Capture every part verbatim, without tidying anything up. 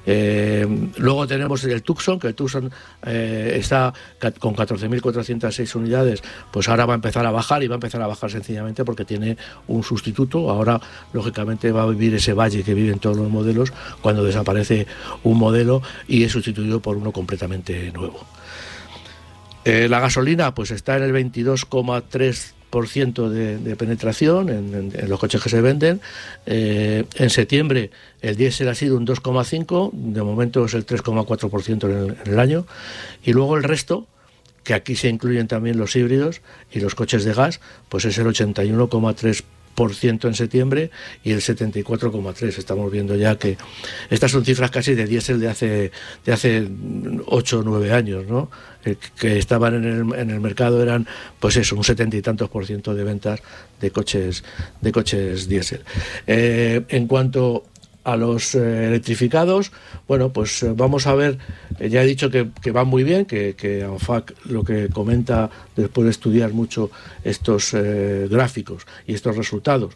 Eh, luego tenemos el Tucson, que el Tucson eh, está con catorce mil cuatrocientas seis unidades, pues ahora va a empezar a bajar y va a empezar a bajar sencillamente porque tiene un sustituto. Ahora, lógicamente, va a vivir ese valle que viven todos los modelos cuando desaparece un modelo y es sustituido por uno completamente nuevo. Eh, la gasolina pues está en el veintidós coma tres por ciento de, de penetración en, en, en los coches que se venden. Eh, en septiembre el diésel ha sido un dos coma cinco por ciento, de momento es el tres coma cuatro por ciento en el, en el año, y luego el resto, que aquí se incluyen también los híbridos y los coches de gas, pues es el ochenta y uno coma tres por ciento en septiembre y el setenta y cuatro coma tres por ciento. Estamos viendo ya que estas son cifras casi de diésel de hace de hace ocho o nueve años, ¿no? Eh, que estaban en el, en el mercado eran, pues eso, un setenta y tantos por ciento de ventas de coches de coches diésel. Eh, en cuanto a los eh, electrificados, bueno, pues eh, vamos a ver, eh, ya he dicho que, que van muy bien, que, que ANFAC lo que comenta después de estudiar mucho estos eh, gráficos y estos resultados,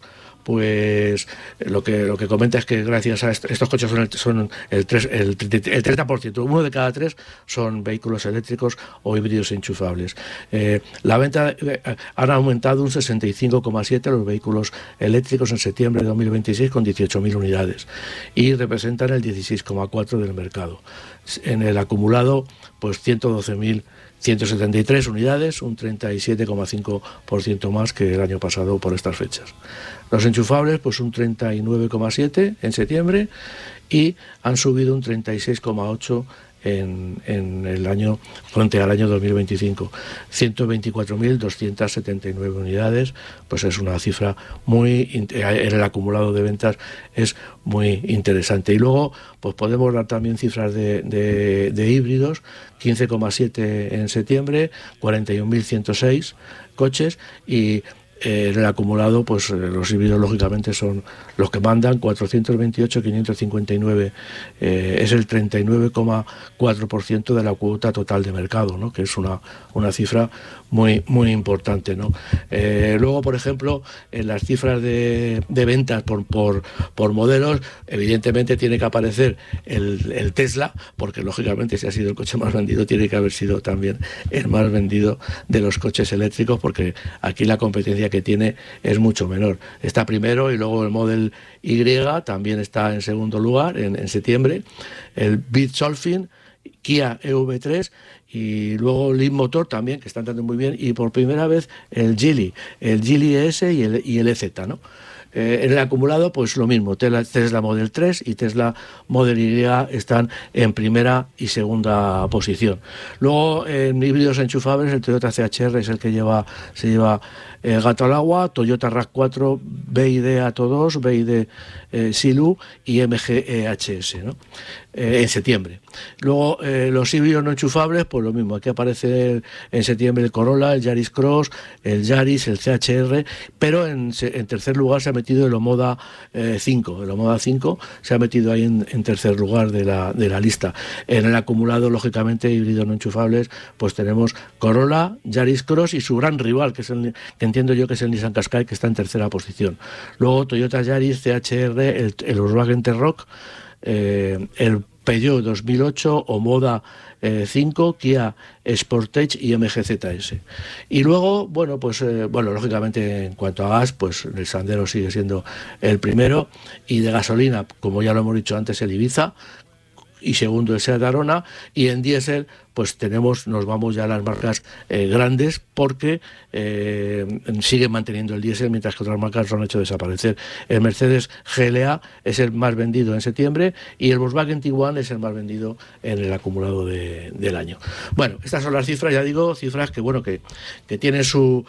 pues lo que lo que comenta es que gracias a est estos coches son el, son el, tres, el, el treinta por ciento, uno de cada tres son vehículos eléctricos o híbridos enchufables. Eh, la venta eh, han aumentado un sesenta y cinco coma siete por ciento los vehículos eléctricos en septiembre de dos mil veintiséis con dieciocho mil unidades y representan el dieciséis coma cuatro por ciento del mercado. En el acumulado, pues ciento doce mil ciento setenta y tres unidades, un treinta y siete coma cinco por ciento más que el año pasado por estas fechas. Los enchufables, pues un treinta y nueve coma siete por ciento en septiembre y han subido un treinta y seis coma ocho por ciento en, en el año frente al año dos mil veinticinco. ciento veinticuatro mil doscientas setenta y nueve unidades, pues es una cifra muy, en el acumulado de ventas es muy interesante. Y luego pues podemos dar también cifras de, de, de híbridos, quince coma siete en septiembre, cuarenta y un mil ciento seis coches, y Eh, en el acumulado, pues eh, los híbridos lógicamente son los que mandan, cuatrocientos veintiocho mil quinientos cincuenta y nueve, eh, es el treinta y nueve coma cuatro por ciento de la cuota total de mercado, ¿no? Que es una, una cifra muy, muy importante, ¿no? Eh, luego, por ejemplo, en las cifras de, de ventas por, por, por modelos, evidentemente tiene que aparecer el, el Tesla, porque lógicamente si ha sido el coche más vendido, tiene que haber sido también el más vendido de los coches eléctricos, porque aquí la competencia que tiene es mucho menor. Está primero y luego el Model Y también está en segundo lugar en, en septiembre, el Bitsolfin, Kia E V tres y luego Leapmotor también, que están andando muy bien, y por primera vez el Geely, el Geely E S y el, y el E Z, ¿no? Eh, en el acumulado, pues lo mismo, Tesla Model tres y Tesla Model Y están en primera y segunda posición. Luego, en híbridos enchufables, el Toyota C H R es el que lleva se lleva el eh, gato al agua, Toyota RAV cuatro, B Y D Atto dos, B Y D eh, Silu y M G E H S, ¿no? Eh, en septiembre. Luego, eh, los híbridos no enchufables, pues lo mismo, aquí aparece en septiembre el Corolla, el Yaris Cross, el Yaris, el C H R, pero en, en tercer lugar se ha metido el Omoda eh, cinco, el Omoda cinco se ha metido ahí en, en tercer lugar de la, de la lista. En el acumulado, lógicamente, híbridos no enchufables, pues tenemos Corolla, Yaris Cross y su gran rival, que es el que entiendo yo que es el Nissan Qashqai, que está en tercera posición. Luego Toyota Yaris, C H R, el, el Volkswagen T-Roc, eh, el Peugeot dos mil ocho, Omoda eh, cinco, Kia Sportage y M G Z S. Y luego, bueno, pues eh, bueno, lógicamente en cuanto a gas, pues el Sandero sigue siendo el primero, y de gasolina, como ya lo hemos dicho antes, el Ibiza, y segundo el Seat Arona, y en diésel pues tenemos, nos vamos ya a las marcas eh, grandes, porque eh, siguen manteniendo el diésel, mientras que otras marcas lo han hecho desaparecer. El Mercedes G L A es el más vendido en septiembre y el Volkswagen Tiguan es el más vendido en el acumulado de, del año. Bueno, estas son las cifras, ya digo, cifras que bueno que, que tienen su,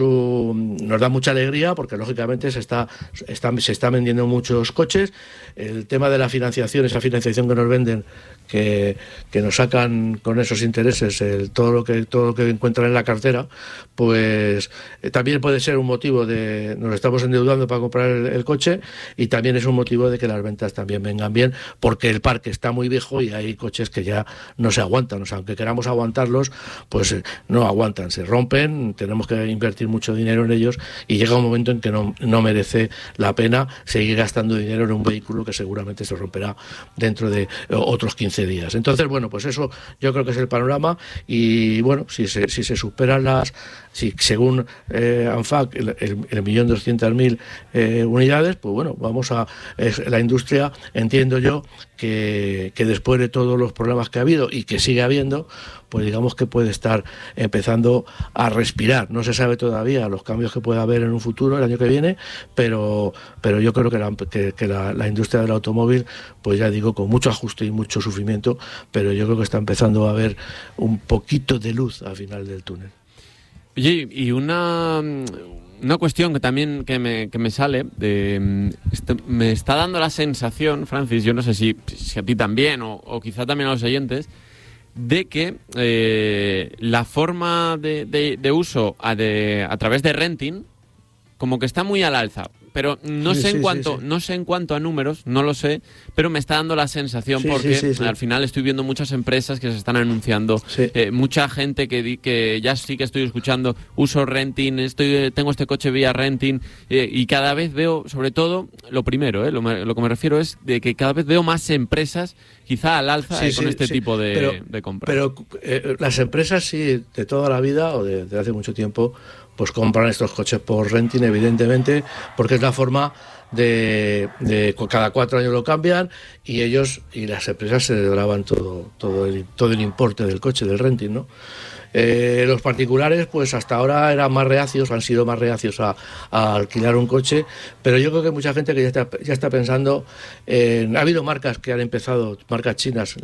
su nos da mucha alegría, porque lógicamente se está, está se están vendiendo muchos coches. El tema de la financiación, esa financiación que nos venden, que, que nos sacan con esos esos intereses, el, todo lo que todo lo que encuentran en la cartera, pues eh, también puede ser un motivo de nos estamos endeudando para comprar el, el coche, y también es un motivo de que las ventas también vengan bien, porque el parque está muy viejo y hay coches que ya no se aguantan, o sea, aunque queramos aguantarlos, pues eh, no aguantan, se rompen, tenemos que invertir mucho dinero en ellos y llega un momento en que no, no merece la pena seguir gastando dinero en un vehículo que seguramente se romperá dentro de otros quince días. Entonces, bueno, pues eso yo creo que es el panorama, y bueno, si se, si se superan las, si según eh, ANFAC, el, el, el millón doscientas mil eh, unidades, pues bueno, vamos a, es, la industria, entiendo yo, que, que después de todos los problemas que ha habido y que sigue habiendo, pues digamos que puede estar empezando a respirar. No se sabe todavía los cambios que pueda haber en un futuro, el año que viene, pero, pero yo creo que, la, que, que la, la industria del automóvil, pues ya digo, con mucho ajuste y mucho sufrimiento, pero yo creo que está empezando a haber un poquito de luz al final del túnel. Oye, y una... Una cuestión que también que me, que me sale, de, este, me está dando la sensación, Francis, yo no sé si, si a ti también o, o quizá también a los oyentes, de que eh, la forma de, de, de uso a, de, a través de renting como que está muy al alza. Pero no sí, sé en sí, cuanto sí, sí. no sé en cuanto a números, no lo sé, pero me está dando la sensación, sí, porque sí, sí, sí. al final estoy viendo muchas empresas que se están anunciando, sí. eh, mucha gente que di, que ya sí que estoy escuchando, uso renting, estoy tengo este coche vía renting, eh, y cada vez veo, sobre todo, lo primero, eh, lo, lo que me refiero es de que cada vez veo más empresas quizá al alza sí, eh, con sí, este sí. tipo de, pero, de compras. Pero eh, las empresas sí, de toda la vida o de, de hace mucho tiempo, pues compran estos coches por renting, evidentemente, porque es la forma de, de cada cuatro años lo cambian, y ellos y las empresas se graban todo todo el, todo el importe del coche, del renting, ¿no? Eh, los particulares, pues hasta ahora eran más reacios, han sido más reacios a, a alquilar un coche, pero yo creo que mucha gente que ya está, ya está pensando, en, ha habido marcas que han empezado, marcas chinas,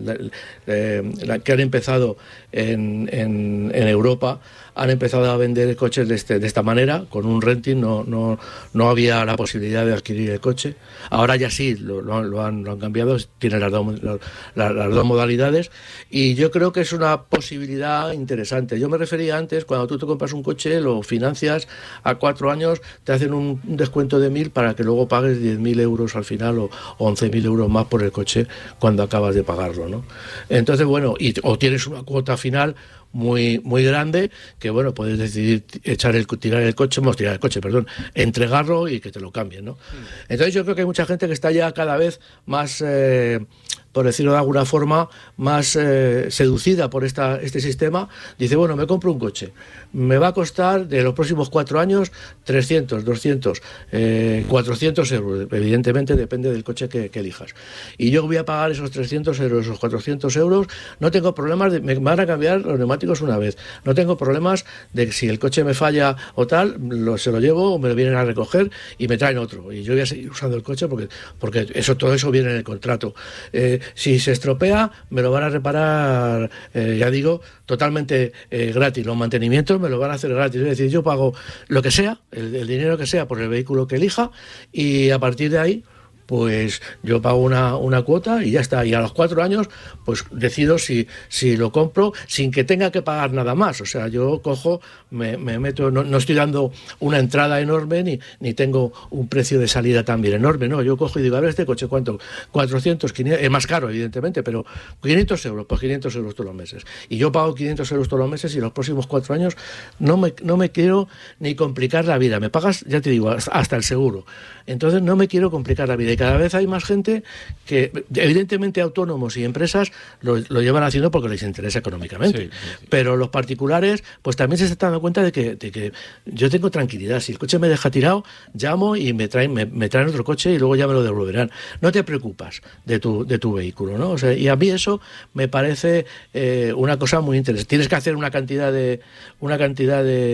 eh, que han empezado en, en, en Europa, han empezado a vender coches de, este, de esta manera, con un renting, no, no, no había la posibilidad de adquirir el coche. Ahora ya sí, lo, lo, lo, han, lo han cambiado, tienen las dos, las, las dos modalidades, y yo creo que es una posibilidad interesante. Yo me refería antes, cuando tú te compras un coche, lo financias a cuatro años, te hacen un, un descuento de mil para que luego pagues diez mil euros al final, o, o once mil euros más por el coche cuando acabas de pagarlo, ¿no? Entonces, bueno, y, o tienes una cuota final muy muy grande, que bueno, puedes decidir echar el tirar el coche, vamos, tirar el coche, perdón, entregarlo y que te lo cambien, ¿no? Entonces yo creo que hay mucha gente que está ya cada vez más, eh, por decirlo de alguna forma, más eh, seducida por esta, este sistema. Dice, bueno, me compro un coche, me va a costar de los próximos cuatro años trescientos, doscientos, eh, cuatrocientos euros, evidentemente depende del coche que, que elijas, y yo voy a pagar esos trescientos euros, esos cuatrocientos euros, no tengo problemas, de, me van a cambiar los neumáticos una vez, no tengo problemas de que si el coche me falla o tal, lo, se lo llevo o me lo vienen a recoger y me traen otro, y yo voy a seguir usando el coche porque, porque eso, todo eso viene en el contrato. Eh, si se estropea, me lo van a reparar, eh, ya digo, totalmente eh, gratis, los mantenimientos me lo van a hacer gratis, es decir, yo pago lo que sea, el, el dinero que sea por el vehículo que elija, y a partir de ahí pues yo pago una, una cuota y ya está. Y a los cuatro años, pues decido si, si lo compro sin que tenga que pagar nada más. O sea, yo cojo, me, me meto, no, no estoy dando una entrada enorme ni, ni tengo un precio de salida también enorme, no. Yo cojo y digo, a ver, este coche, ¿cuánto? cuatrocientos, quinientos, es más caro, evidentemente, pero quinientos euros, pues quinientos euros todos los meses. Y yo pago quinientos euros todos los meses y los próximos cuatro años no me, no me quiero ni complicar la vida. Me pagas, ya te digo, hasta el seguro. Entonces no me quiero complicar la vida. Y cada vez hay más gente que, evidentemente autónomos y empresas, lo, lo llevan haciendo porque les interesa económicamente. Sí, sí, sí. Pero los particulares, pues también se están dando cuenta de que, de que yo tengo tranquilidad. Si el coche me deja tirado, llamo y me traen, me, me traen otro coche y luego ya me lo devolverán. No te preocupas de tu, de tu vehículo, ¿no? O sea, y a mí eso me parece eh, una cosa muy interesante. Tienes que hacer una cantidad de, una cantidad de,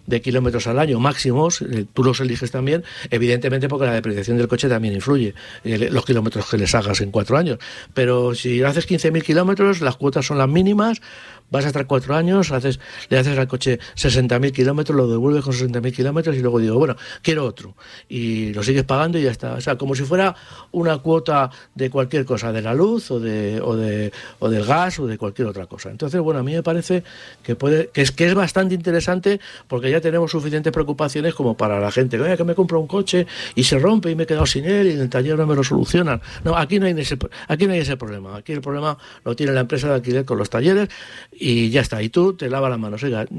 de kilómetros al año máximos, eh, tú los eliges también, evidentemente porque la depreciación del coche también influye, eh, los kilómetros que les hagas en cuatro años. Pero si haces quince mil kilómetros, las cuotas son las mínimas, vas a estar cuatro años, haces, le haces al coche sesenta mil kilómetros, lo devuelves con sesenta mil kilómetros y luego digo, bueno, quiero otro. Y lo sigues pagando y ya está. O sea, como si fuera una cuota de cualquier cosa, de la luz o de o de o del gas o de cualquier otra cosa. Entonces, bueno, a mí me parece que puede que es que es bastante interesante porque ya tenemos suficientes preocupaciones como para la gente. Oye, que me compro un coche y se rompe y me he quedado sin él y en el taller no me lo solucionan. No, aquí no hay ese, aquí no hay ese problema. Aquí el problema lo tiene la empresa de alquiler con los talleres y ya está. Y tú te lavas las manos. Oiga,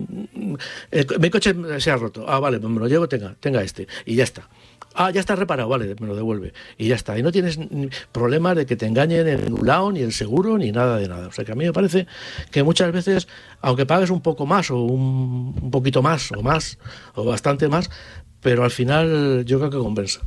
mi coche se ha roto. Ah, vale, pues me lo llevo, tenga, tenga este. Y ya está. Ah, ya está reparado, vale, me lo devuelve. Y ya está. Y no tienes problemas de que te engañen en ningún lado, ni el seguro, ni nada de nada. O sea que a mí me parece que muchas veces, aunque pagues un poco más, o un, un poquito más, o más, o bastante más, pero al final yo creo que compensa.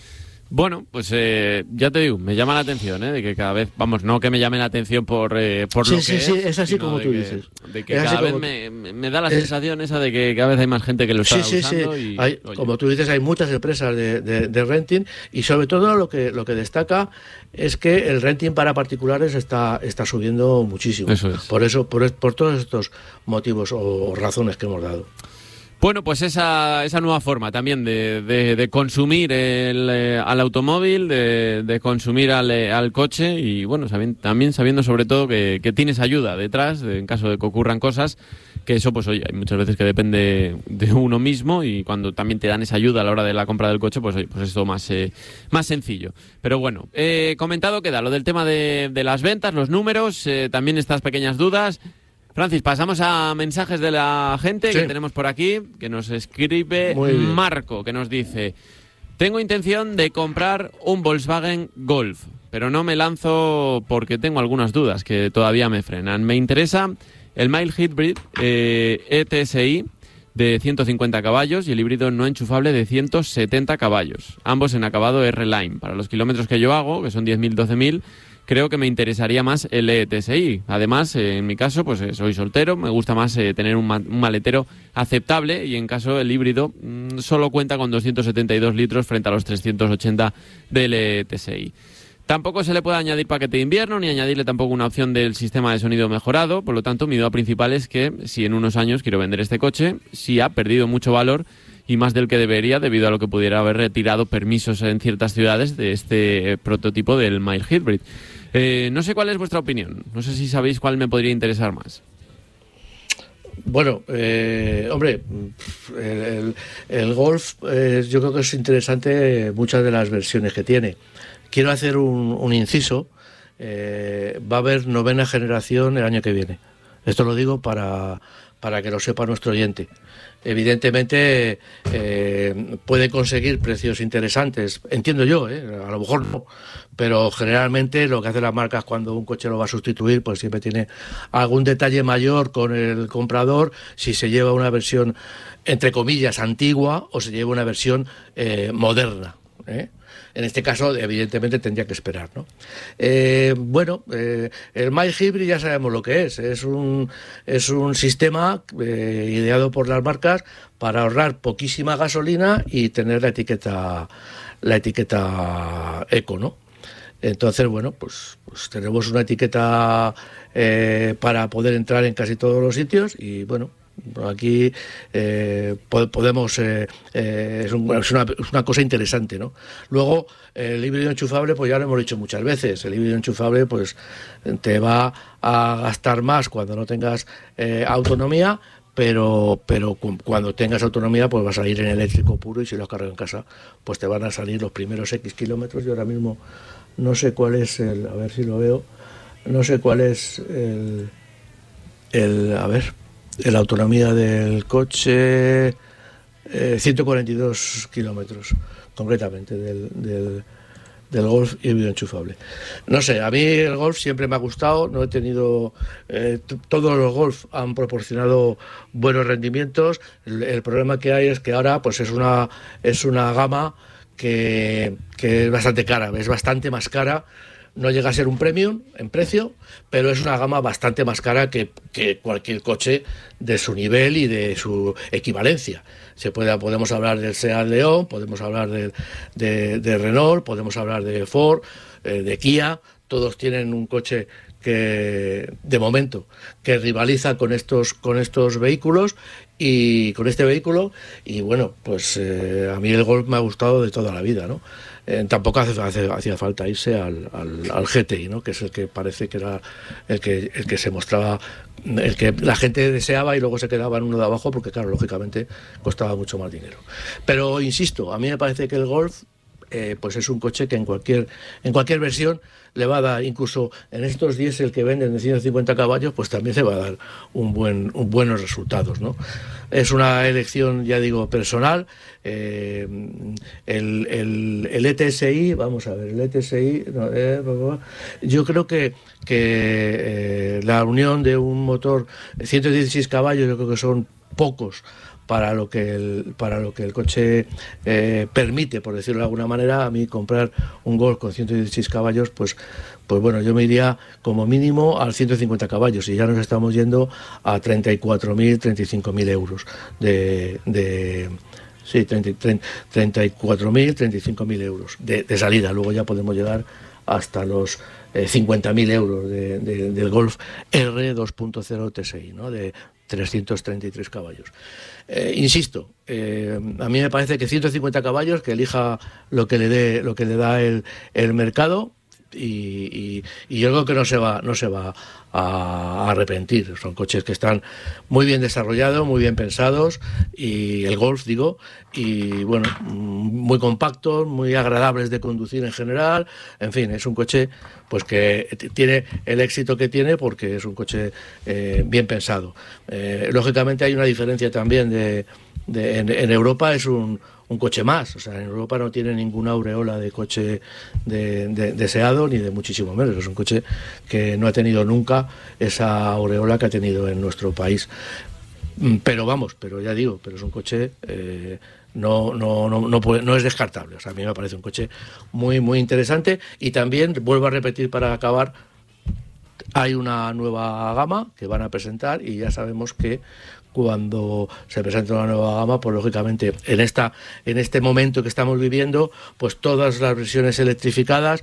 Bueno, pues eh, ya te digo, me llama la atención, ¿eh? De que cada vez, vamos, no que me llame la atención por, eh, por sí, lo sí, que sí, es, es así como tú que, dices. De que es cada vez como... me, me da la es... sensación esa de que cada vez hay más gente que lo está sí, sí, usando. Sí. Y, hay, como tú dices, hay muchas empresas de, de, de renting y sobre todo lo que lo que destaca es que el renting para particulares está está subiendo muchísimo. Eso es. Por eso, por, por todos estos motivos o razones que hemos dado. Bueno, pues esa, esa nueva forma también de, de, de consumir el, eh, al automóvil, de, de consumir al, eh, al coche y bueno, sabiendo, también sabiendo sobre todo que, que tienes ayuda detrás de, en caso de que ocurran cosas, que eso pues oye, hay muchas veces que depende de uno mismo y cuando también te dan esa ayuda a la hora de la compra del coche, pues oye, pues es todo más, eh, más sencillo. Pero bueno, eh, comentado queda lo del tema de, de las ventas, los números, eh, también estas pequeñas dudas. Francis, pasamos a mensajes de la gente sí. que tenemos por aquí, que nos escribe Marco, que nos dice: tengo intención de comprar un Volkswagen Golf, pero no me lanzo porque tengo algunas dudas que todavía me frenan. Me interesa el mild hybrid eh, E T S I de ciento cincuenta caballos y el híbrido no enchufable de ciento setenta caballos, ambos en acabado R-Line. Para los kilómetros que yo hago, que son diez mil, doce mil, creo que me interesaría más el E T S I. Además, eh, en mi caso, pues eh, soy soltero, me gusta más eh, tener un, ma- un maletero aceptable y en caso el híbrido mmm, solo cuenta con doscientos setenta y dos litros frente a los trescientos ochenta del E T S I. Tampoco se le puede añadir paquete de invierno ni añadirle tampoco una opción del sistema de sonido mejorado. Por lo tanto, mi duda principal es que si en unos años quiero vender este coche, si ha perdido mucho valor y más del que debería debido a lo que pudiera haber retirado permisos en ciertas ciudades de este eh, prototipo del mild hybrid. Eh, no sé cuál es vuestra opinión. No sé si sabéis cuál me podría interesar más. Bueno, eh, hombre, el, el, el Golf eh, yo creo que es interesante muchas de las versiones que tiene. Quiero hacer un, un inciso. Eh, va a haber novena generación el año que viene. Esto lo digo para, para que lo sepa nuestro oyente. Evidentemente eh, puede conseguir precios interesantes, entiendo yo, ¿eh? A lo mejor no, pero generalmente lo que hacen las marcas cuando un coche lo va a sustituir, pues siempre tiene algún detalle mayor con el comprador, si se lleva una versión, entre comillas, antigua o se lleva una versión eh, moderna, ¿eh? En este caso, evidentemente, tendría que esperar, ¿no? Eh, bueno, eh, el mild hybrid ya sabemos lo que es. Es un, es un sistema eh, ideado por las marcas para ahorrar poquísima gasolina y tener la etiqueta, la etiqueta eco, ¿no? Entonces, bueno, pues, pues tenemos una etiqueta eh, para poder entrar en casi todos los sitios y, bueno, aquí eh, podemos eh, eh, es, un, es, una, es una cosa interesante, ¿no? Luego el híbrido enchufable, pues ya lo hemos dicho muchas veces, el híbrido enchufable pues te va a gastar más cuando no tengas eh, autonomía, pero pero cuando tengas autonomía pues vas a ir en eléctrico puro y si lo has cargado en casa pues te van a salir los primeros X kilómetros. Yo ahora mismo no sé cuál es el, a ver si lo veo, no sé cuál es el, el a ver la autonomía del coche, eh, ciento cuarenta y dos kilómetros, concretamente, del, del, del Golf híbrido enchufable. No sé, a mí el Golf siempre me ha gustado, no he tenido... Eh, t- todos los Golf han proporcionado buenos rendimientos, el, el problema que hay es que ahora pues es una, es una gama que, que es bastante cara, es bastante más cara, no llega a ser un premium en precio, pero es una gama bastante más cara que, que cualquier coche de su nivel y de su equivalencia. Se puede, podemos hablar del Seat León, podemos hablar de, de, de Renault, podemos hablar de Ford, eh, de Kia. Todos tienen un coche que, de momento, que rivaliza con estos, con estos vehículos y con este vehículo. Y bueno, pues eh, a mí el Golf me ha gustado de toda la vida, ¿no? Eh, tampoco hace, hace, hacía falta irse al, al, al G T I, ¿no? Que es el que parece que era el que, el que se mostraba, el que la gente deseaba y luego se quedaba en uno de abajo porque, claro, lógicamente costaba mucho más dinero. Pero insisto, a mí me parece que el Golf eh, pues es un coche que en cualquier, en cualquier versión le va a dar, incluso en estos diésel que venden de ciento cincuenta caballos, pues también le va a dar un buen, un buenos resultados, ¿no? Es una elección, ya digo, personal. Eh, el, el, el E T S I, vamos a ver, el E T S I, no, eh, yo creo que, que eh, la unión de un motor de ciento dieciséis caballos, yo creo que son pocos para lo que el, para lo que el coche eh, permite, por decirlo de alguna manera. A mí comprar un Golf con ciento dieciséis caballos, pues, pues bueno, yo me iría como mínimo al ciento cincuenta caballos y ya nos estamos yendo a treinta y cuatro mil, treinta y cinco mil euros de... de sí, treinta y cuatro mil, treinta y cinco mil euros de, de salida. Luego ya podemos llegar hasta los eh, cincuenta mil euros de, de, del Golf R dos punto cero T S I, ¿no? De trescientos treinta y tres caballos. Eh, insisto, eh, a mí me parece que ciento cincuenta caballos, que elija lo que le dé, lo que le da el, el mercado, y, y, y yo creo que no se va, no se va a, a arrepentir. Son coches que están muy bien desarrollados, muy bien pensados, y el Golf, digo, y bueno, muy compactos, muy agradables de conducir en general. En fin, es un coche pues que tiene el éxito que tiene porque es un coche eh, bien pensado. Eh, lógicamente hay una diferencia también de, de en, en Europa es un un coche más, o sea, en Europa no tiene ninguna aureola de coche de, de, deseado, ni de muchísimo menos. Es un coche que no ha tenido nunca esa aureola que ha tenido en nuestro país. Pero vamos, pero ya digo, pero es un coche eh, no, no, no, no, puede, no es descartable. O sea, a mí me parece un coche muy, muy interesante. Y también, vuelvo a repetir para acabar, hay una nueva gama que van a presentar y ya sabemos que cuando se presenta una nueva gama, pues lógicamente en esta en este momento que estamos viviendo, pues todas las versiones electrificadas,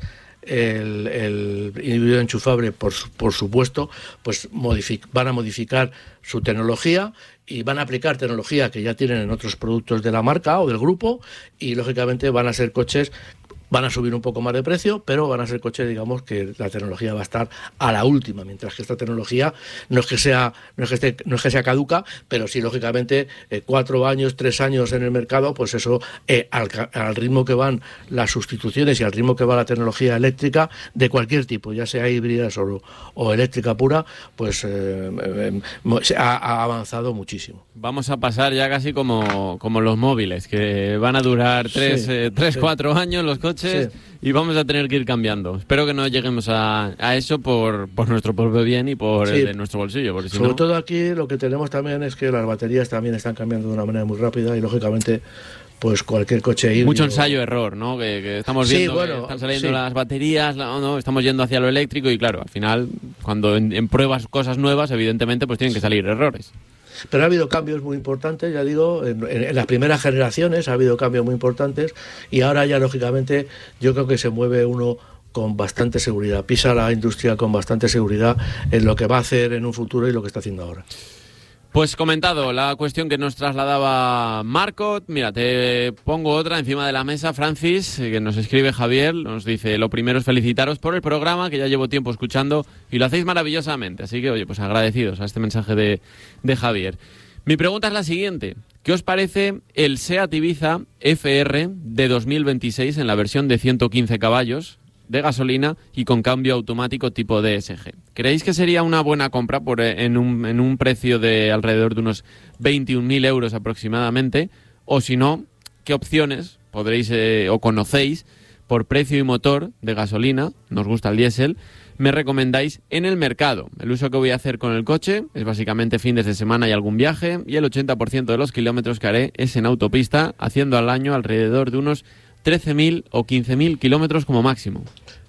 el, el individuo enchufable, por, por supuesto, pues modific, van a modificar su tecnología y van a aplicar tecnología que ya tienen en otros productos de la marca o del grupo, y lógicamente van a ser coches. Van a subir un poco más de precio, pero van a ser coches, digamos, que la tecnología va a estar a la última, mientras que esta tecnología no es que sea no es que, esté, no es que sea caduca, pero sí, lógicamente, eh, cuatro años, tres años en el mercado, pues eso, eh, al, al ritmo que van las sustituciones y al ritmo que va la tecnología eléctrica de cualquier tipo, ya sea híbrida o, o eléctrica pura, pues eh, eh, eh, ha, ha avanzado muchísimo. Vamos a pasar ya casi como, como los móviles, que van a durar tres, sí, eh, tres sí. cuatro años los coches. Sí. Y vamos a tener que ir cambiando. Espero que no lleguemos a, a eso por, por nuestro propio bien y por sí. el de nuestro bolsillo. Porque si Sobre no... todo aquí lo que tenemos también es que las baterías también están cambiando de una manera muy rápida y lógicamente pues cualquier coche híbrido... Mucho ensayo-error, ¿no? Que, que estamos viendo sí, bueno, que están saliendo sí. las baterías, no, no, estamos yendo hacia lo eléctrico y claro, al final, cuando en, en pruebas cosas nuevas, evidentemente pues tienen que salir errores. Pero ha habido cambios muy importantes, ya digo, en, en, en las primeras generaciones ha habido cambios muy importantes y ahora ya, lógicamente, yo creo que se mueve uno con bastante seguridad, pisa la industria con bastante seguridad en lo que va a hacer en un futuro y lo que está haciendo ahora. Pues comentado la cuestión que nos trasladaba Marco, mira, te pongo otra encima de la mesa, Francis, que nos escribe Javier, nos dice, lo primero es felicitaros por el programa, que ya llevo tiempo escuchando y lo hacéis maravillosamente, así que, oye, pues agradecidos a este mensaje de, de Javier. Mi pregunta es la siguiente, ¿qué os parece el SEAT Ibiza F R de dos mil veintiséis en la versión de ciento quince caballos? De gasolina y con cambio automático tipo D S G. ¿Creéis que sería una buena compra por, en, un, en un precio de alrededor de unos veintiún mil euros aproximadamente? O si no, ¿qué opciones podréis eh, o conocéis por precio y motor de gasolina, nos gusta el diésel, me recomendáis en el mercado? El uso que voy a hacer con el coche es básicamente fines de semana y algún viaje, y el ochenta por ciento de los kilómetros que haré es en autopista, haciendo al año alrededor de unos trece mil o quince mil kilómetros como máximo.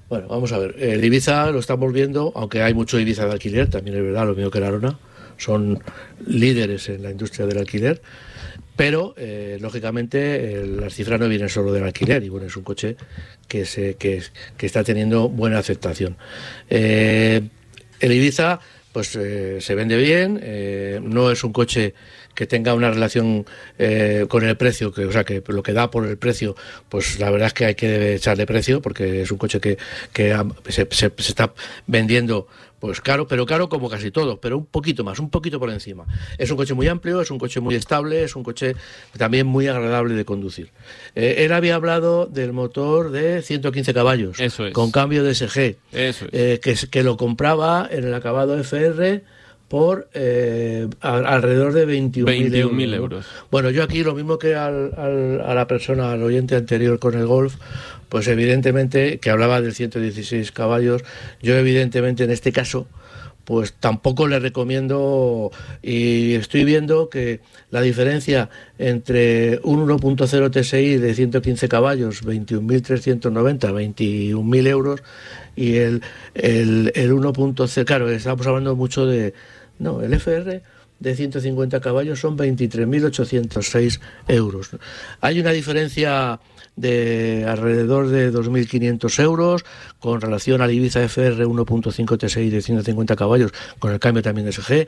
Bueno, vamos a ver. El Ibiza lo estamos viendo, aunque hay mucho Ibiza de alquiler, también es verdad, lo mismo que la Arona. Son líderes en la industria del alquiler. Pero, eh, lógicamente, eh, las cifras no vienen solo del alquiler. Y bueno, es un coche que, se, que, que está teniendo buena aceptación. Eh, el Ibiza, pues eh, se vende bien. Eh, no es un coche que tenga una relación eh, con el precio, que o sea que lo que da por el precio, pues la verdad es que hay que echarle precio, porque es un coche que, que se, se, se está vendiendo pues caro, pero caro como casi todo, pero un poquito más, un poquito por encima. Es un coche muy amplio, es un coche muy estable, es un coche también muy agradable de conducir. Eh, él había hablado del motor de ciento quince caballos, Eso es. Con cambio de S G, Eso es. eh, que, que lo compraba en el acabado F R por eh, a, alrededor de veintiún mil euros. ¿no? Bueno, yo aquí lo mismo que al, al, a la persona, al oyente anterior con el Golf, pues evidentemente, que hablaba del ciento dieciséis caballos, yo evidentemente en este caso, pues tampoco le recomiendo, y estoy viendo que la diferencia entre un uno punto cero T S I de ciento quince caballos, veintiún mil trescientos noventa, veintiún mil euros, y el, el, el uno punto cero, claro, estamos hablando mucho de, no, el F R de ciento cincuenta caballos son veintitrés mil ochocientos seis euros. Hay una diferencia de alrededor de dos mil quinientos euros con relación al Ibiza F R uno punto cinco T S I de ciento cincuenta caballos, con el cambio también de S G.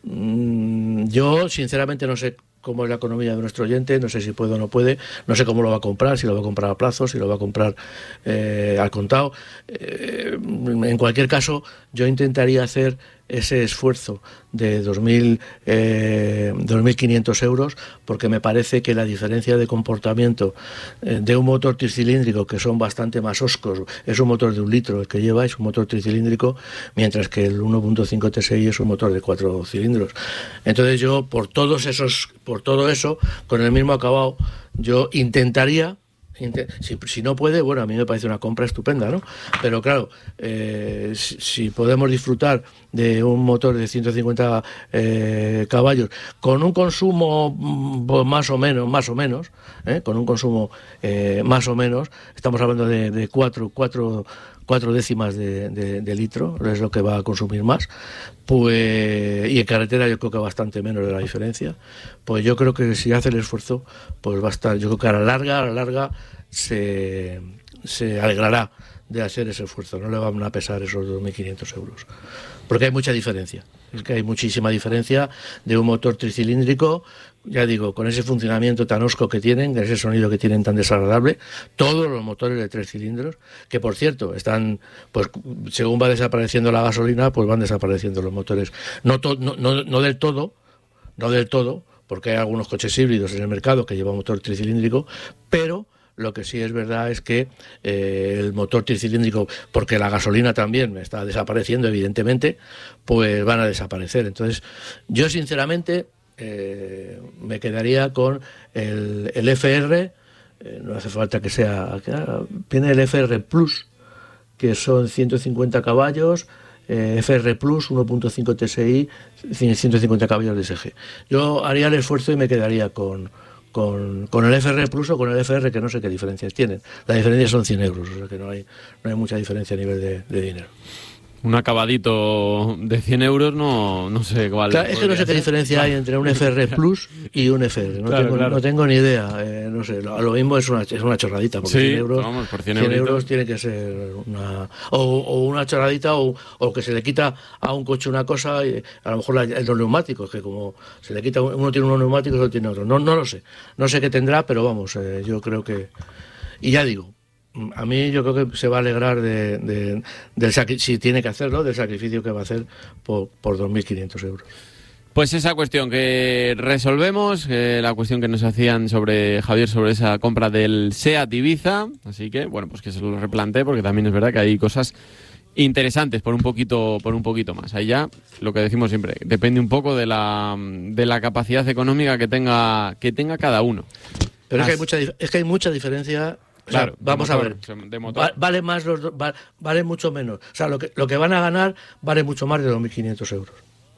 Mm, yo sinceramente no sé cómo es la economía de nuestro oyente, no sé si puede o no puede, no sé cómo lo va a comprar, si lo va a comprar a plazo, si lo va a comprar eh, al contado. Eh, en cualquier caso, yo intentaría hacer ese esfuerzo de dos mil, eh, dos mil quinientos euros, porque me parece que la diferencia de comportamiento eh, de un motor tricilíndrico, que son bastante más oscos, es un motor de un litro el que lleva, es un motor tricilíndrico, mientras que el uno punto cinco T S I es un motor de cuatro cilindros. Entonces yo, por todos esos, por todo eso, con el mismo acabado, yo intentaría, Si, si no puede, bueno, a mí me parece una compra estupenda, ¿no? Pero claro, eh, si, si podemos disfrutar de un motor de ciento cincuenta eh, caballos con un consumo pues, más o menos, más o menos, ¿eh? con un consumo eh, más o menos, estamos hablando de, de cuatro, cuatro, cuatro décimas de, de, de litro, es lo que va a consumir más, pues, y en carretera yo creo que bastante menos de la diferencia, pues yo creo que si hace el esfuerzo, pues va a estar, yo creo que a la larga, a la larga se, se alegrará de hacer ese esfuerzo, no le van a pesar esos dos mil quinientos euros, porque hay mucha diferencia, es que hay muchísima diferencia de un motor tricilíndrico, ya digo, con ese funcionamiento tan hosco que tienen, ese sonido que tienen tan desagradable, todos los motores de tres cilindros, que por cierto, están, pues según va desapareciendo la gasolina, pues van desapareciendo los motores, no, to, no, no, no del todo, no del todo, porque hay algunos coches híbridos en el mercado que llevan motor tricilíndrico, pero lo que sí es verdad es que eh, el motor tricilíndrico, porque la gasolina también está desapareciendo, evidentemente, pues van a desaparecer. Entonces, yo sinceramente eh, me quedaría con el, el F R, eh, no hace falta que sea, viene el F R Plus, que son ciento cincuenta caballos, eh, F R Plus, uno punto cinco T S I, ciento cincuenta caballos de S G. Yo haría el esfuerzo y me quedaría con... Con, con el F R Plus o con el F R, que no sé qué diferencias tienen. La diferencia son cien euros, o sea que no hay, no hay mucha diferencia a nivel de, de dinero. Un acabadito de cien euros no, no sé cuál. Claro, es que no sé qué diferencia hay entre un F R Plus y un F R. No, claro, tengo, claro. no tengo ni idea. Eh, no sé, lo, lo mismo es una, es una chorradita. Porque sí, cien euros, vamos, por cien, cien euros tiene que ser una. O, o una chorradita, o, o que se le quita a un coche una cosa, y a lo mejor la, los neumáticos, que como se le quita, uno tiene unos neumáticos, otro tiene otro. No, no lo sé. No sé qué tendrá, pero vamos, eh, yo creo que. Y ya digo. A mí yo creo que se va a alegrar de, de, del si tiene que hacerlo, del sacrificio que va a hacer por, por dos mil quinientos euros. Pues esa cuestión que resolvemos, eh, la cuestión que nos hacían sobre Javier sobre esa compra del SEAT Ibiza, así que bueno, pues que se lo replantee, porque también es verdad que hay cosas interesantes por un poquito por un poquito más. Ahí ya lo que decimos siempre, depende un poco de la de la capacidad económica que tenga que tenga cada uno. Pero es que hay mucha es que hay mucha diferencia. O sea, claro, vamos motor, a ver, de motor. vale más los vale, vale mucho menos. O sea, lo que lo que van a ganar vale mucho más de dos mil quinientos euros.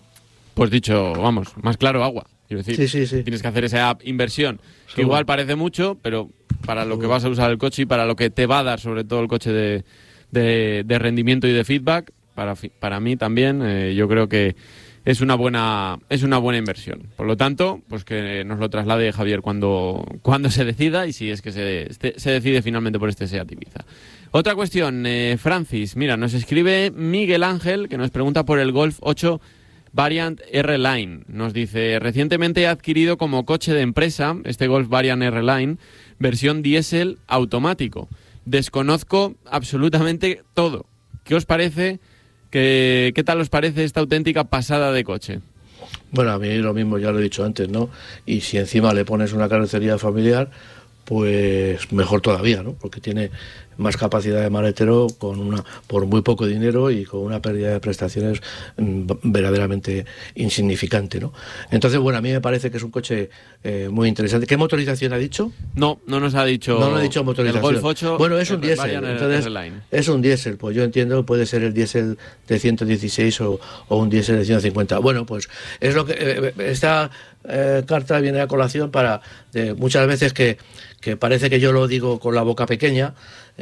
Pues dicho, vamos, más claro, agua. Quiero decir, sí, sí, sí. Tienes que hacer esa inversión, que sí, igual parece mucho, pero para lo que vas a usar el coche y para lo que te va a dar, sobre todo el coche de, de, de rendimiento y de feedback. Para, para mí también, eh, yo creo que es una buena es una buena inversión. Por lo tanto, pues que nos lo traslade Javier cuando, cuando se decida y si es que se, se decide finalmente por este SEAT Ibiza. Otra cuestión, eh, Francis, mira, nos escribe Miguel Ángel, que nos pregunta por el Golf ocho Variant R-Line. Nos dice, recientemente he adquirido como coche de empresa este Golf Variant R-Line, versión diésel automático. Desconozco absolutamente todo. ¿Qué os parece? ¿Qué, ¿Qué tal os parece esta auténtica pasada de coche? Bueno, a mí lo mismo, ya lo he dicho antes, ¿no? Y si encima le pones una carrocería familiar, pues mejor todavía, ¿no? Porque tiene más capacidad de maletero con una por muy poco dinero y con una pérdida de prestaciones mmm, verdaderamente insignificante, ¿no? Entonces, bueno, a mí me parece que es un coche eh, muy interesante. ¿Qué motorización ha dicho? No, no nos ha dicho. No nos ha dicho motorización. El Golf ocho. Bueno, es un diésel. Entonces, es un diésel. Pues yo entiendo, puede ser el diésel de ciento dieciséis o, o un diésel de ciento cincuenta. Bueno, pues es lo que eh, esta eh, carta viene a colación para de muchas veces que que parece que yo lo digo con la boca pequeña,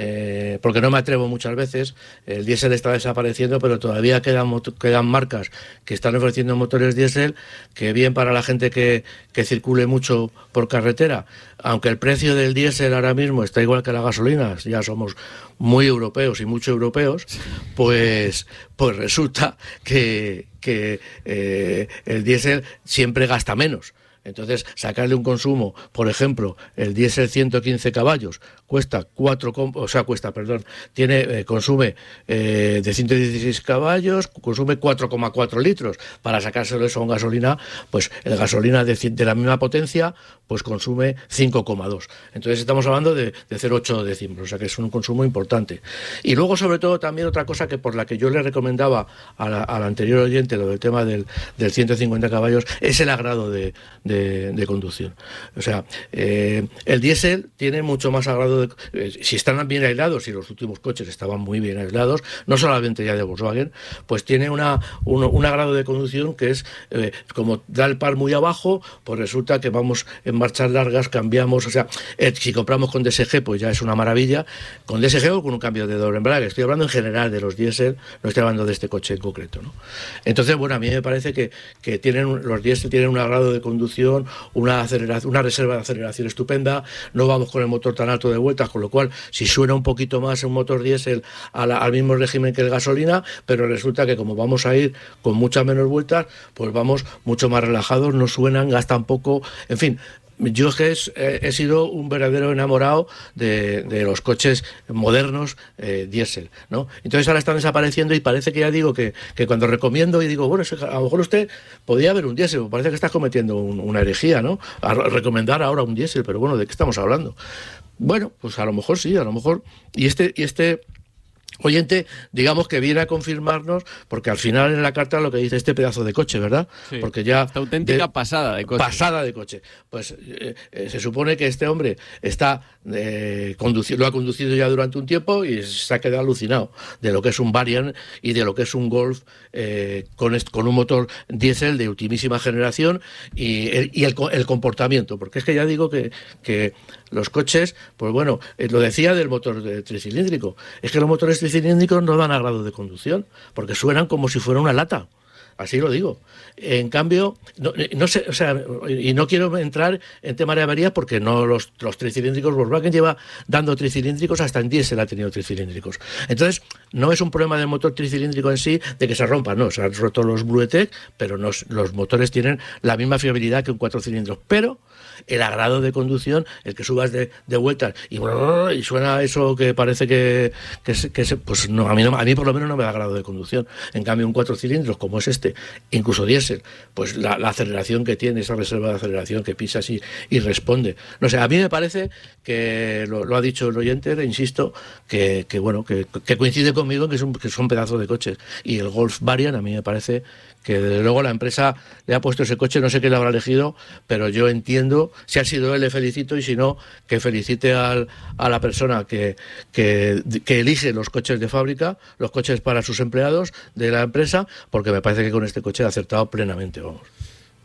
eh, porque no me atrevo muchas veces. El diésel está desapareciendo, pero todavía quedan, quedan marcas que están ofreciendo motores diésel que bien para la gente que, que circule mucho por carretera, aunque el precio del diésel ahora mismo está igual que la gasolina, ya somos muy europeos y mucho europeos, pues, pues resulta que, que eh, el diésel siempre gasta menos. Entonces, sacarle un consumo, por ejemplo, el diésel ciento quince caballos, cuesta cuatro, o sea, cuesta, perdón, tiene, eh, consume eh, de ciento dieciséis caballos, consume cuatro coma cuatro litros. Para sacárselo eso a un gasolina, pues el gasolina de, de la misma potencia, pues consume cinco coma dos. Entonces estamos hablando de, de cero coma ocho decímetros, o sea que es un consumo importante. Y luego, sobre todo, también otra cosa que por la que yo le recomendaba a la, al anterior oyente, lo del tema del, del ciento cincuenta caballos, es el agrado de, de De, de conducción. O sea, eh, el diésel tiene mucho más agrado de, eh, si están bien aislados, y los últimos coches estaban muy bien aislados, no solamente ya de Volkswagen, pues tiene una un, un agrado de conducción que es eh, como da el par muy abajo, pues resulta que vamos en marchas largas, cambiamos, o sea, eh, si compramos con D S G, pues ya es una maravilla, con D S G o con un cambio de doble embrague. Estoy hablando en general de los diésel, no estoy hablando de este coche en concreto, ¿no? Entonces, bueno, a mí me parece que, que tienen los diésel tienen un agrado de conducción, una aceleración, una reserva de aceleración estupenda, no vamos con el motor tan alto de vueltas, con lo cual si suena un poquito más un motor diésel a la, al mismo régimen que el gasolina, pero resulta que como vamos a ir con muchas menos vueltas, pues vamos mucho más relajados, no suenan, gastan poco, en fin. Yo es que es, eh, he sido un verdadero enamorado de, de los coches modernos eh, diésel, ¿no? Entonces ahora están desapareciendo y parece que ya digo que, que cuando recomiendo y digo, bueno, a lo mejor usted podría haber un diésel, parece que estás cometiendo un, una herejía, ¿no? A recomendar ahora un diésel, pero bueno, ¿de qué estamos hablando? Bueno, pues a lo mejor sí, a lo mejor. Y este, y este oyente, digamos que viene a confirmarnos, porque al final en la carta lo que dice este pedazo de coche, ¿verdad? Sí, porque ya esta auténtica de, pasada de coche. Pasada de coche. Pues eh, eh, se supone que este hombre está eh, conduci- lo ha conducido ya durante un tiempo y se ha quedado alucinado de lo que es un Variant y de lo que es un Golf eh, con, est- con un motor diésel de ultimísima generación y, el, y el, el comportamiento, porque es que ya digo que, que los coches, pues bueno, eh, lo decía del motor de tricilíndrico, es que los motores tricilíndricos no dan agrado de conducción, porque suenan como si fuera una lata. Así lo digo. En cambio, no, no sé, o sea, y no quiero entrar en tema de averías porque no los, los tricilíndricos, Volkswagen lleva dando tricilíndricos, hasta en diésel ha tenido tricilíndricos. Entonces, no es un problema del motor tricilíndrico en sí de que se rompa, no, se han roto los Bluetech, pero no, los motores tienen la misma fiabilidad que un cuatro cilindros, pero el agrado de conducción, el que subas de, de vueltas y, y suena eso que parece que, que, que pues no, a mí no, a mí por lo menos no me da agrado de conducción. En cambio, un cuatro cilindros como es este, incluso diésel, pues la, la aceleración que tiene, esa reserva de aceleración que pisas y, y responde. No sé, a mí me parece que lo, lo ha dicho el oyente, le insisto, que, que bueno, que, que coincide conmigo en que son, que son pedazos de coches. Y el Golf Variant a mí me parece que desde luego la empresa le ha puesto ese coche, no sé quién lo habrá elegido, pero yo entiendo, si ha sido él le felicito y si no, que felicite al, a la persona que, que, que elige los coches de fábrica, los coches para sus empleados de la empresa, porque me parece que con este coche ha acertado plenamente, vamos.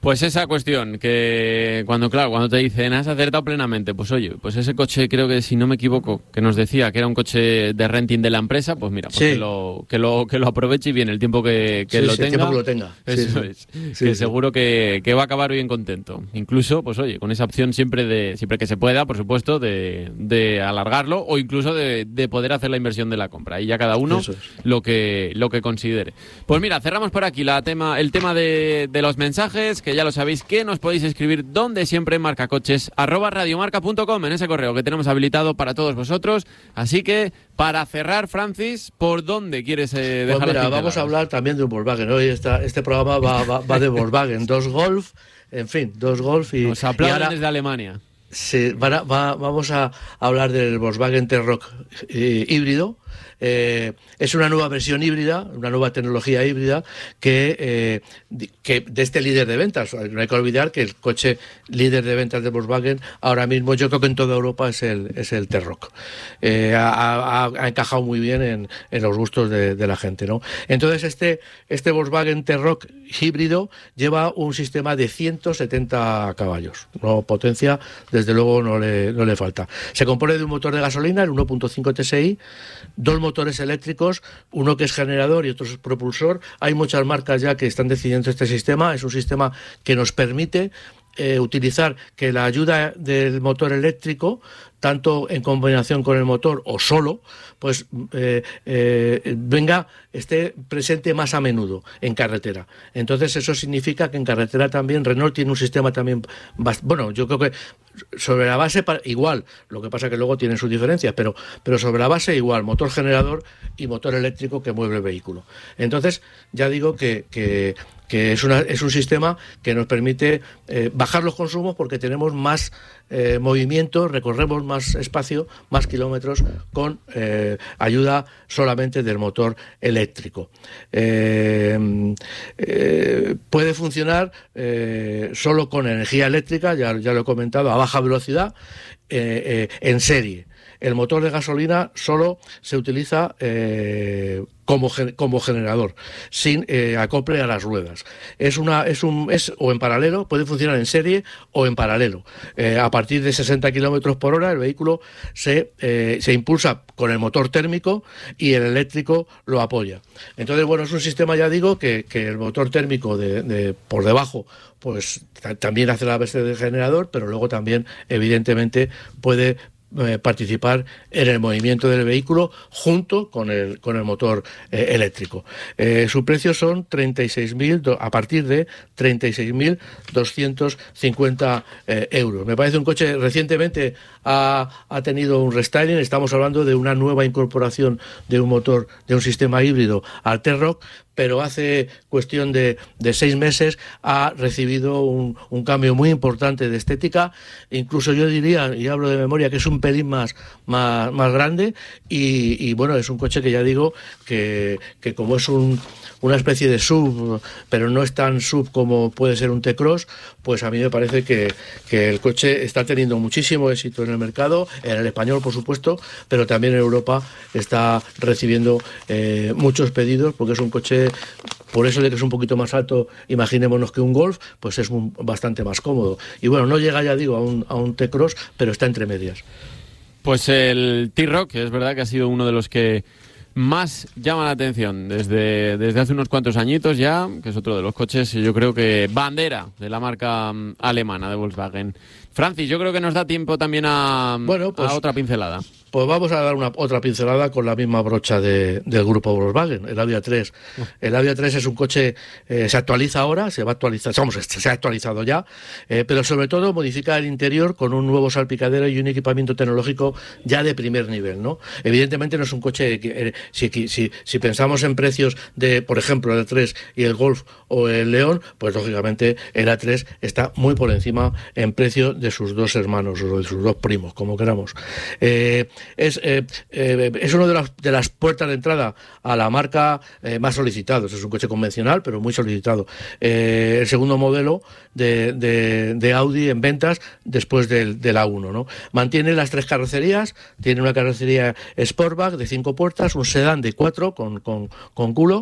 Pues esa cuestión, que cuando, claro, cuando te dicen has acertado plenamente, pues oye, pues ese coche creo que, si no me equivoco, que nos decía que era un coche de renting de la empresa, pues mira, pues sí. que, lo, que, lo, que lo aproveche y bien el tiempo que, que sí, lo sí, tenga. El tiempo que lo tenga. Eso sí, es, sí. que sí, seguro sí. que, que va a acabar bien contento. Incluso, pues oye, con esa opción siempre de siempre que se pueda, por supuesto, de, de alargarlo o incluso de, de poder hacer la inversión de la compra. Y ya cada uno es. lo que, lo que considere. Pues mira, cerramos por aquí la tema, el tema de, de los mensajes, que ya lo sabéis que nos podéis escribir donde siempre en marcacoches arroba radiomarca punto com, en ese correo que tenemos habilitado para todos vosotros. Así que, para cerrar, Francis, ¿por dónde quieres eh, dejar pues mira, las vamos a hablar también de un Volkswagen. Hoy esta, este programa va, va, va de Volkswagen, dos Golf, en fin, dos Golf y... Nos aplauden y ahora, desde Alemania. Sí, va, va, vamos a hablar del Volkswagen T-Roc eh, híbrido. Eh, es una nueva versión híbrida, una nueva tecnología híbrida que, eh, que de este líder de ventas. No hay que olvidar que el coche líder de ventas de Volkswagen ahora mismo, yo creo que en toda Europa, es el, es el T-Roc. Eh, ha, ha, ha encajado muy bien en, en los gustos de, de la gente, ¿no? Entonces este, este Volkswagen T-Roc híbrido lleva un sistema de ciento setenta caballos. No, potencia, desde luego, no le, no le falta. Se compone de un motor de gasolina, el uno punto cinco T S I, dos motores eléctricos, uno que es generador y otro es propulsor. Hay muchas marcas ya que están decidiendo este sistema. Es un sistema que nos permite eh, utilizar que la ayuda del motor eléctrico, tanto en combinación con el motor o solo, pues eh, eh, venga, esté presente más a menudo en carretera. Entonces eso significa que en carretera también Renault tiene un sistema también, bueno, yo creo que sobre la base igual, lo que pasa que luego tienen sus diferencias, pero, pero sobre la base igual, motor generador y motor eléctrico que mueve el vehículo. Entonces ya digo que, que que es, una, es un sistema que nos permite eh, bajar los consumos porque tenemos más eh, movimiento, recorremos más espacio, más kilómetros con eh, ayuda solamente del motor eléctrico. Eh, eh, puede funcionar eh, solo con energía eléctrica, ya, ya lo he comentado, a baja velocidad, eh, eh, en serie. El motor de gasolina solo se utiliza eh, como, como generador, sin eh, acople a las ruedas. Es una, es un, es o en paralelo, puede funcionar en serie o en paralelo. Eh, a partir de sesenta kilómetros por hora el vehículo se, eh, se impulsa con el motor térmico y el eléctrico lo apoya. Entonces, bueno, es un sistema, ya digo, que, que el motor térmico de, de por debajo pues t- también hace la base de generador, pero luego también, evidentemente, puede Eh, participar en el movimiento del vehículo junto con el con el motor eh, eléctrico. Eh, su precio son treinta y seis mil, a partir de treinta y seis mil doscientos cincuenta eh, euros. Me parece un coche, recientemente ha, ha tenido un restyling. Estamos hablando de una nueva incorporación de un motor, de un sistema híbrido al T-Roc, pero hace cuestión de, de seis meses ha recibido un, un cambio muy importante de estética. Incluso yo diría, y hablo de memoria, que es un pelín más, más, más grande y, y bueno, es un coche que ya digo que, que como es un, una especie de sub, pero no es tan sub como puede ser un T-Cross, pues a mí me parece que, que el coche está teniendo muchísimo éxito en el mercado, en el español por supuesto, pero también en Europa está recibiendo eh, muchos pedidos porque es un coche, por eso de que es un poquito más alto, imaginémonos que un Golf, pues es un, bastante más cómodo. Y bueno, no llega, ya digo, a un, a un T-Cross, pero está entre medias. Pues el T-Roc, que es verdad que ha sido uno de los que más llama la atención desde, desde hace unos cuantos añitos ya, que es otro de los coches, yo creo que bandera de la marca um, alemana de Volkswagen. Francis, yo creo que nos da tiempo también a, bueno, pues, a otra pincelada. Pues vamos a dar una otra pincelada con la misma brocha de, del grupo Volkswagen, el Avia tres. El Avia tres es un coche, eh, se actualiza ahora, se va a actualizar, vamos, se ha actualizado ya, eh, pero sobre todo modifica el interior con un nuevo salpicadero y un equipamiento tecnológico ya de primer nivel, ¿no? Evidentemente no es un coche que, eh, si, si, si pensamos en precios de, por ejemplo, el A tres y el Golf o el León, pues lógicamente el A tres está muy por encima en precio de sus dos hermanos o de sus dos primos, como queramos. Eh, Es, eh, eh, es una de las, de las puertas de entrada a la marca eh, más solicitados. Es un coche convencional, pero muy solicitado. Eh, el segundo modelo de, de, de Audi en ventas después del, del A uno, ¿no? Mantiene las tres carrocerías, tiene una carrocería Sportback de cinco puertas, un sedán de cuatro con, con, con culo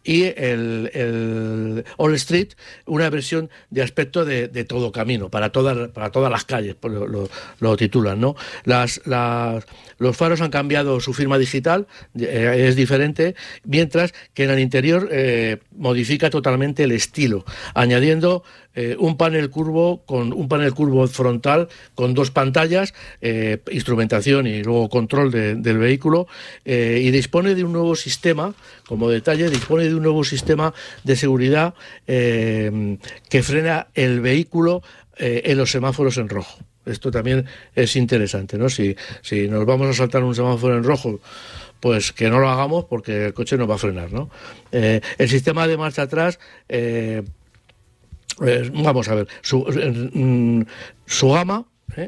y el, el All Street, una versión de aspecto de, de todo camino, para todas, para todas las calles, lo, lo, lo titulan, ¿no? Las, las, los faros han cambiado su firma digital, eh, es diferente, mientras que en el interior eh, modifica totalmente el estilo, añadiendo eh, un panel curvo con un panel curvo frontal con dos pantallas, eh, instrumentación y luego control de, del vehículo, eh, y dispone de un nuevo sistema, como detalle, dispone de un nuevo sistema de seguridad eh, que frena el vehículo eh, en los semáforos en rojo. Esto también es interesante, ¿no? Si, si nos vamos a saltar un semáforo en rojo, pues que no lo hagamos porque el coche no va a frenar, ¿no? Eh, el sistema de marcha atrás, eh, eh, vamos a ver, su, eh, su gama eh,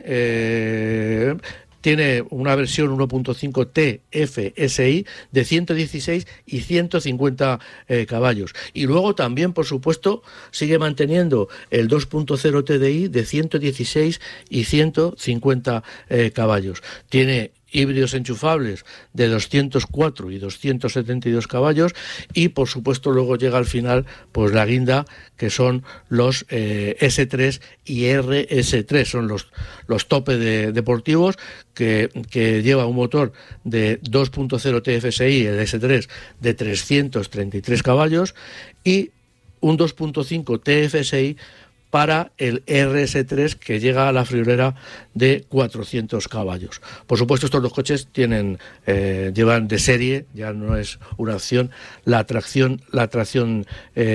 eh, tiene una versión uno punto cinco T F S I de ciento dieciséis y ciento cincuenta eh, caballos. Y luego también, por supuesto, sigue manteniendo el dos punto cero T D I de ciento dieciséis y ciento cincuenta eh, caballos. Tiene híbridos enchufables de doscientos cuatro y doscientos setenta y dos caballos, y por supuesto luego llega al final pues la guinda, que son los eh, S tres y R S tres, son los, los tope de, deportivos, que, que lleva un motor de dos punto cero T F S I, el S tres, de trescientos treinta y tres caballos, y un dos punto cinco T F S I para el R S tres, que llega a la friolera de cuatrocientos caballos. Por supuesto, estos dos coches tienen eh, llevan de serie, ya no es una opción, la tracción, la tracción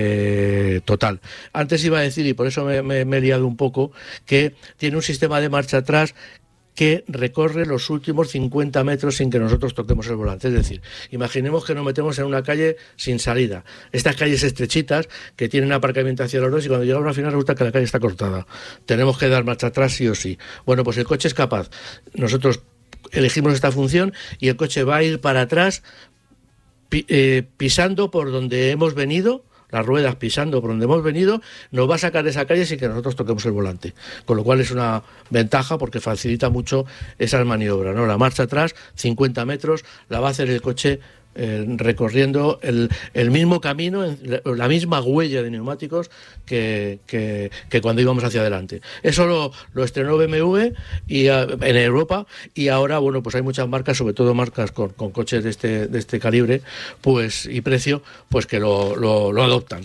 eh, total. Antes iba a decir, y por eso me, me, me he liado un poco, que tiene un sistema de marcha atrás que recorre los últimos cincuenta metros sin que nosotros toquemos el volante. Es decir, imaginemos que nos metemos en una calle sin salida. Estas calles estrechitas que tienen aparcamiento hacia los dos, y cuando llegamos al final resulta que la calle está cortada. Tenemos que dar marcha atrás sí o sí. Bueno, pues el coche es capaz. Nosotros elegimos esta función y el coche va a ir para atrás pi- eh, pisando por donde hemos venido, las ruedas pisando por donde hemos venido, nos va a sacar de esa calle sin que nosotros toquemos el volante, con lo cual es una ventaja porque facilita mucho esas maniobras, ¿no? La marcha atrás, cincuenta metros, la va a hacer el coche eh, recorriendo el, el mismo camino, la misma huella de neumáticos que, que, que cuando íbamos hacia adelante. Eso lo, lo estrenó B M W y, a, en Europa, y ahora, bueno, pues hay muchas marcas, sobre todo marcas con, con coches de este, de este calibre, pues, y precio, pues que lo, lo, lo adoptan.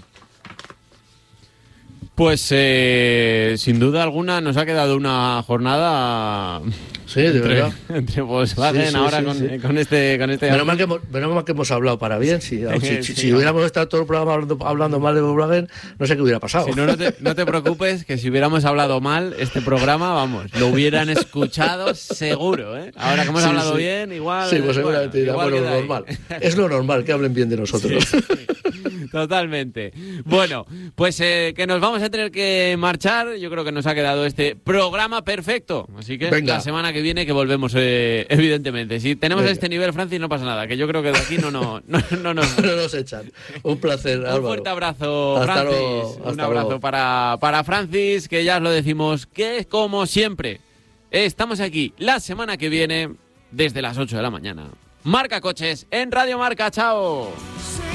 Pues eh, sin duda alguna nos ha quedado una jornada. Sí, de entre, verdad. Entre Volkswagen sí, sí, ahora sí, con, sí. con este... Con este... Menos, mal que hemos, menos mal que hemos hablado para bien. Si, si, Sí, si hubiéramos estado todo el programa hablando, hablando mal de Volkswagen, no sé qué hubiera pasado. Si no, no te, no te preocupes, que si hubiéramos hablado mal este programa, vamos, lo hubieran escuchado seguro, ¿eh? Ahora que hemos Sí, hablado sí. bien, igual... Sí, pues seguramente dirá, igual bueno, queda lo ahí. normal. Es lo normal, que hablen bien de nosotros. Sí, sí, totalmente. Bueno, pues eh, que nos vamos a tener que marchar. Yo creo que nos ha quedado este programa perfecto. Así que Venga. la semana que viene que volvemos, eh, evidentemente. Si tenemos Venga. este nivel, Francis, no pasa nada. Que yo creo que de aquí no, no, no, no, no. No nos echan. Un placer, Álvaro. Un fuerte abrazo, Hasta Francis. luego, hasta Un abrazo luego. para, para Francis, que ya os lo decimos, que como siempre, estamos aquí la semana que viene desde las ocho de la mañana. Marca Coches en Radio Marca. ¡Chao!